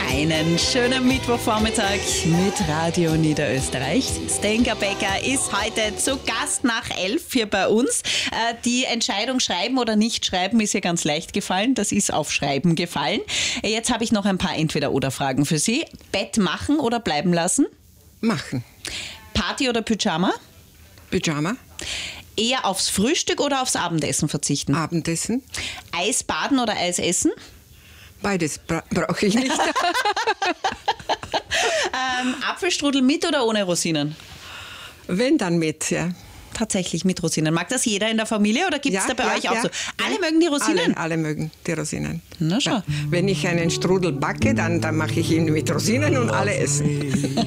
Einen schönen Mittwochvormittag mit Radio Niederösterreich. Stenka Becker ist heute zu Gast nach 11 hier bei uns. Die Entscheidung schreiben oder nicht schreiben ist ja ganz leicht gefallen. Das ist auf Schreiben gefallen. Jetzt habe ich noch ein paar Entweder-oder-Fragen für Sie. Bett machen oder bleiben lassen? Machen. Party oder Pyjama? Pyjama. Eher aufs Frühstück oder aufs Abendessen verzichten? Abendessen. Eis baden oder Eis essen? Beides brauche ich nicht. Apfelstrudel mit oder ohne Rosinen? Wenn, dann mit, ja. Tatsächlich mit Rosinen. Mag das jeder in der Familie oder gibt es da bei euch auch so? Alle mögen die Rosinen? Alle mögen die Rosinen. Na schon. Ja. Wenn ich einen Strudel backe, dann mache ich ihn mit Rosinen und alle essen.